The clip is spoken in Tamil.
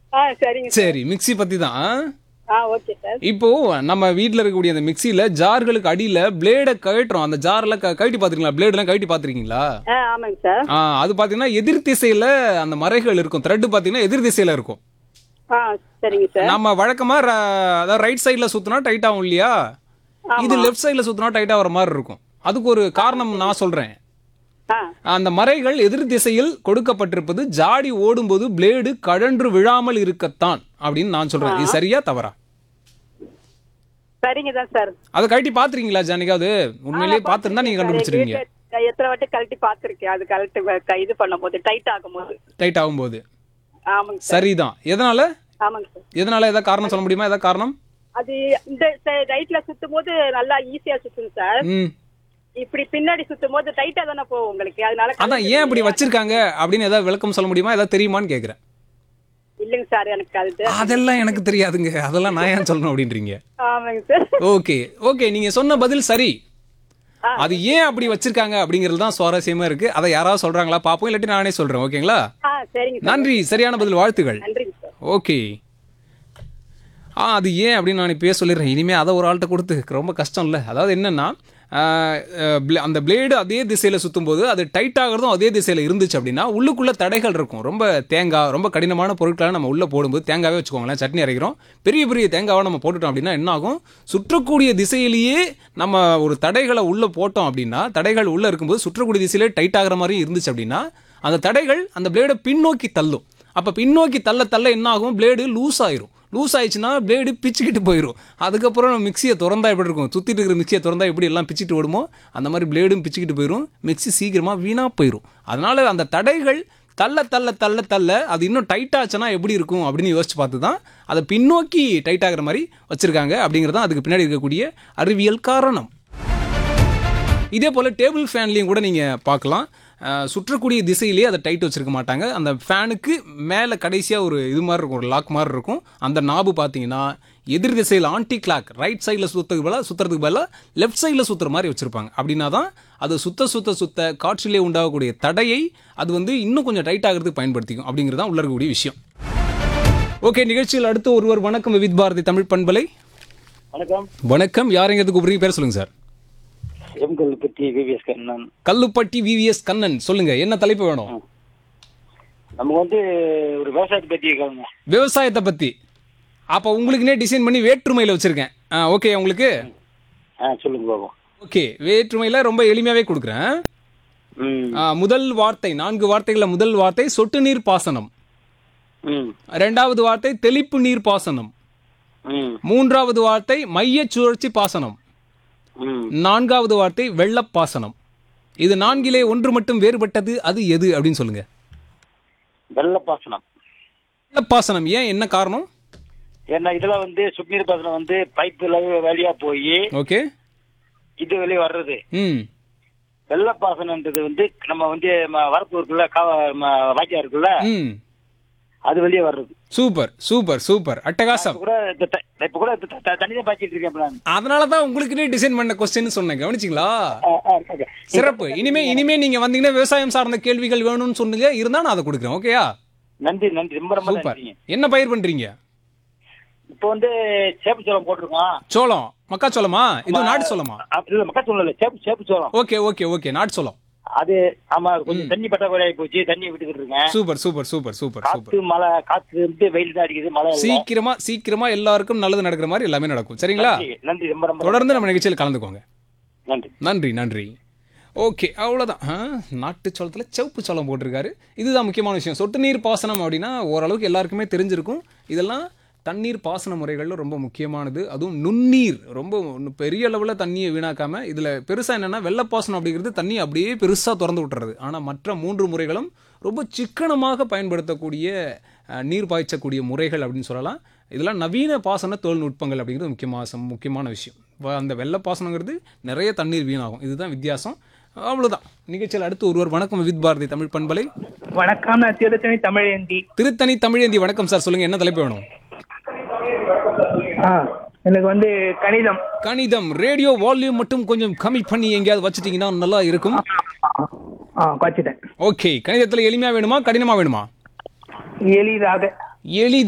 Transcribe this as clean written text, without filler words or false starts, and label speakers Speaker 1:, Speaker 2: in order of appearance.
Speaker 1: சரிங்க சார்.
Speaker 2: சரி, மிக்ஸி பத்தி தான்.
Speaker 1: Okay sir.
Speaker 2: இப்போ நம்ம வீட்ல இருக்கக்கூடிய அந்த மிக்ஸில ஜார்களுக்கு அடியில பிளேட கழட்டுறோம். அந்த ஜார்ல கழட்டி பாத்திருக்கீங்களா? பிளேடெல்லாம் கழட்டி பாத்திருக்கீங்களா?
Speaker 1: ஆமாங்க சார்.
Speaker 2: அது பாத்தீங்கன்னா எதிர் திசையில அந்த மரைகள் இருக்கும். த்ரெட் பாத்தீங்கன்னா எதிர் திசையில இருக்கும்.
Speaker 1: சரிங்க சார்.
Speaker 2: நம்ம வழக்கமா அதாவது ரைட் சைடுல சுத்தினா டைட் ஆகும் இல்லையா? இது லெஃப்ட் சைடுல சுத்தினா டைட் ஆகிற மாதிரி இருக்கும். அதுக்கு ஒரு காரணம் நான் சொல்றேன். அந்த மரைகள் எதிர் திசையில் கொடுக்கப்பட்டிருப்பது ஜாடி ஓடும்போது பிளேடு கழன்று விழாமல் இருக்கத்தான் அப்படின்னு நான் சொல்றேன். இது சரியா தவறா?
Speaker 1: சரிங்க தான் சார்.
Speaker 2: அதை கழட்டி பாத்துறீங்களா ஜானிகாவது? உண்மையிலேயே பாத்துருந்தா நீங்க கண்டுபிடிச்சிருவீங்க.
Speaker 1: எத்தனை வாட்டி கழட்டி பாத்திருக்கேன். அது கழட்டி இது பண்ணும்போது டைட் ஆகும்போது. ஆமாங்க சார்.
Speaker 2: சரிதான். எதனால?
Speaker 1: ஆமாங்க சார்.
Speaker 2: எதனால? ஏதாவது காரணம் சொல்ல முடியுமா? ஏதாவது காரணம்?
Speaker 1: அது இந்த ரைட்ல சுத்தும் போது நல்லா ஈஸியா சுத்தும் சார். இப்படி பின்னாடி சுத்தும் போது டைட்டா தானே போகும் உங்களுக்கு. அதனால
Speaker 2: அதான் ஏன் இப்படி வச்சிருக்காங்க அப்படின்னு ஏதாவது விளக்கம் சொல்ல முடியுமா? ஏதாவது தெரியுமான்னு கேக்குறேன்.
Speaker 1: இல்லங்க சார், எனக்கு
Speaker 2: அதெல்லாம் எனக்கு தெரியாதுங்க. அதெல்லாம் நான் ஏன் சொல்லணும் அப்படின்றீங்க?
Speaker 1: ஆமாங்க சார்.
Speaker 2: ஓகே, நீங்க சொன்ன பதில் சரி. அது ஏன் அப்படி வச்சிருக்காங்க அப்படிங்கிறது தான் சுவாரஸ்யமா இருக்கு. அதை யாராவது சொல்றாங்களா பாப்போம், இல்லாட்டி நானே சொல்றேன். ஓகேங்களா?
Speaker 1: சரிங்க.
Speaker 2: நன்றி, சரியான பதில், வாழ்த்துகள்.
Speaker 1: நன்றிங்க சார்.
Speaker 2: ஓகே. அது ஏன் அப்படின்னு நான் இப்பயே சொல்லிடுறேன். இனிமே அதை ஒரு ஆள்கிட்ட கொடுத்து ரொம்ப கஷ்டம் இல்லை. அதாவது என்னன்னா, அந்த பிளேடு அதே திசையில் சுற்றும் போது அது டைட் ஆகிறதும் அதே திசையில் இருந்துச்சு அப்படின்னா உள்ளுக்குள்ளே தடைகள் இருக்கும். ரொம்ப தேங்காய், ரொம்ப கடினமான பொருட்களை நம்ம உள்ளே போடும்போது, தேங்காவே வச்சுக்கோங்களேன், சட்னி அரைக்கிறோம், பெரிய பெரிய தேங்காவை நம்ம போட்டுட்டோம் அப்படின்னா என்ன ஆகும்? சுற்றக்கூடிய திசையிலேயே நம்ம ஒரு தடைகளை உள்ளே போட்டோம் அப்படின்னா, தடைகள் உள்ளே இருக்கும்போது சுற்றக்கூடிய திசையிலே டைட் ஆகிற மாதிரி இருந்துச்சு அப்படின்னா அந்த தடைகள் அந்த பிளேடை பின்னோக்கி தள்ளும். அப்போ பின்னோக்கி தள்ள என்ன ஆகும்? பிளேடு லூஸ் ஆயிரும். லூஸ் ஆயிடுச்சுன்னா பிளேடு பிச்சுக்கிட்டு போயிடும். அதுக்கப்புறம் மிக்சியை திறந்தா எப்படி இருக்கும்? சுற்றிட்டு இருக்கிற மிக்சியை திறந்தா எப்படி எல்லாம் பிச்சுட்டு ஓடுமோ அந்த மாதிரி பிளேடும் பிச்சுக்கிட்டு போயிடும். மிக்சி சீக்கிரமாக வீணாக போயிடும். அதனால அந்த தடைகள் தள்ள அது இன்னும் டைட் ஆச்சுன்னா எப்படி இருக்கும் அப்படின்னு யோசிச்சு பார்த்து தான் அதை பின்னோக்கி டைட் ஆகிற மாதிரி வச்சிருக்காங்க அப்படிங்கிறது தான் அதுக்கு பின்னாடி இருக்கக்கூடிய அறிவியல் காரணம். இதே போல் டேபிள் ஃபேன்லேயும் கூட நீங்கள் பார்க்கலாம். சுற்றக்கூடிய திசையிலேயே அதை டைட் வச்சிருக்க மாட்டாங்க. அந்த ஃபேனுக்கு மேலே கடைசியாக ஒரு இது மாதிரி இருக்கும், ஒரு லாக் மாதிரி இருக்கும். அந்த நாபு பார்த்தீங்கன்னா எதிர் திசையில் ஆன்டி கிளாக், ரைட் சைடில் சுற்றுறதுக்கு பதிலாக லெஃப்ட் சைடில் சுற்றுற மாதிரி வச்சுருப்பாங்க. அப்படின்னா தான் அது சுத்த காற்றிலே உண்டாகக்கூடிய தடையை அது இன்னும் கொஞ்சம் டைட் ஆகிறதுக்கு பயன்படுத்திக்கும் அப்படிங்கிறது தான் உள்ள இருக்கக்கூடிய விஷயம். ஓகே, நிகழ்ச்சியில் அடுத்து ஒருவர். வணக்கம், விவித் பாரதி தமிழ் பண்பலை. வணக்கம். யாரெங்கிறது கூப்பிடுறீங்க? பேர் சொல்லுங்க sir.
Speaker 3: Kallupatti VVS Kannan.
Speaker 2: Kallupatti VVS Kannan, சொல்லுங்க, என்ன தலைப்பு வேணும்?
Speaker 3: நமக்கு ஒரு
Speaker 2: விவசாயத்தை பத்தி. அப்ப உங்களுக்குனே டிசைன் பண்ணி வேற்றுமையில வச்சிருக்கேன். ஓகே, உங்களுக்கு
Speaker 3: சொல்லுங்க பாப்போம்.
Speaker 2: ஓகே, வேற்றுமையில ரொம்ப எளிமையாவே கொடுக்குறேன். முதல் வார்த்தை, 4 வார்த்தைகள முதல் வார்த்தை சொட்டு நீர் பாசனம். இரண்டாவது வார்த்தை தெளிப்பு நீர் பாசனம். மூன்றாவது வார்த்தை மைய சுழற்சி பாசனம். நான்காவது வார்த்தை வெள்ளப்பாசனம். இது 4லே ஒன்று மட்டும் வேறுபட்டது, அது எது அப்படின்னு சொல்லுங்க. வெள்ளப்பாசனம். ஏன், என்ன காரணம்?
Speaker 3: ஏன்னா இதுல சுற்றுநீர் பாசனம் பைப்புல வழியா போய்
Speaker 2: ஓகே
Speaker 3: இது வெளியே வர்றது. வெள்ளப்பாசனம்ன்றது நம்ம வரப்பு இருக்குல்ல, வாய்க்கா இருக்குல்ல, அது வெளியே வர்றது.
Speaker 2: சூப்பர் அட்டகாசம்.
Speaker 3: இப்ப கூட தனியா பாய்ச்சிட்டு இருக்கேன்.
Speaker 2: அதனாலதான் உங்களுக்குனே டிசைன் பண்ண கொஸ்டின் சொன்னேன், கவனிச்சிங்களா? சிறப்பு. இனிமே நீங்க வந்தீங்கன்னா விவசாயம் சார்ந்த கேள்விகள் வேணும்னு சொன்னீங்க, இருந்தா நான் அதை கொடுக்குறேன். ஓகேயா?
Speaker 3: நன்றி. ரொம்ப
Speaker 2: சூப்பர். என்ன பயிர் பண்றீங்க
Speaker 3: இப்போ? சேப்பு சோளம் போட்டிருக்கோம்.
Speaker 2: சோளம், மக்காச்சோளமா? இது நாட்டு சோளமா?
Speaker 3: மக்காச்சோளம் இல்ல, சேப்பு சோளம்.
Speaker 2: ஓகே, நாட்டு சோளம்.
Speaker 3: அது ஆமா, கொஞ்சம் தண்ணி பற்றாக்குறை ஆகி போச்சு, தண்ணி விட்டுக்கிட்டு இருக்கேன்.
Speaker 2: சூப்பர்.
Speaker 3: காத்து வெயில் தான் அடிக்குது, மழை.
Speaker 2: சீக்கிரமா எல்லாருக்கும் நல்லது நடக்கிற மாதிரி எல்லாமே நடக்கும். சரிங்களா?
Speaker 3: நன்றி. ரொம்ப
Speaker 2: தொடர்ந்து நம்ம நிகழ்ச்சியில் கலந்துக்கோங்க.
Speaker 3: நன்றி.
Speaker 2: ஓகே, அவ்வளோதான். நாட்டு சோளத்தில் செவப்பு சோளம் போட்டிருக்காரு. இதுதான் முக்கியமான விஷயம். சொட்டு நீர் பாசனம் அப்படின்னா ஓரளவுக்கு எல்லாருக்குமே தெரிஞ்சிருக்கும். இதெல்லாம் தண்ணீர் பாசன முறைகளில் ரொம்ப முக்கியமானது. அதுவும் நுண்ணீர், ரொம்ப பெரிய அளவில் தண்ணியை வீணாக்காமல். இதில் பெருசாக என்னென்னா, வெள்ளப்பாசனம் அப்படிங்கிறது தண்ணி அப்படியே பெருசாக திறந்து விட்டுறது. ஆனால் மற்ற 3 முறைகளும் ரொம்ப சிக்கனமாக பயன்படுத்தக்கூடிய நீர் பாய்ச்சக்கூடிய முறைகள் அப்படின்னு சொல்லலாம். இதெல்லாம் நவீன பாசன தொழில்நுட்பங்கள் அப்படிங்கிறது முக்கியமான விஷயம். அந்த வெள்ளப்பாசனங்கிறது நிறைய தண்ணீர் வீணாகும். இதுதான் வித்தியாசம். அவ்வளவுதான். நிகழ்ச்சியில் அடுத்து ஒருவர். வணக்கம், விவித் பாரதி தமிழ் பண்பலை.
Speaker 4: வணக்கம், நான்
Speaker 2: திருத்தணி தமிழேந்தி. வணக்கம் சார், சொல்லுங்க, என்ன தலைப்பு வேணும்?
Speaker 4: எனக்கு கணிதம். ரேடியோ வால்யூம் மட்டும் கொஞ்சம் கம்மி பண்ணி எங்கேயாவது வச்சுட்டீங்கன்னா நல்லா இருக்கும். வச்சுட்டேன்.
Speaker 2: ஓகே, கணிதத்துல எளிமையா வேணுமா கடினமா வேணுமா?
Speaker 4: எளிதாக.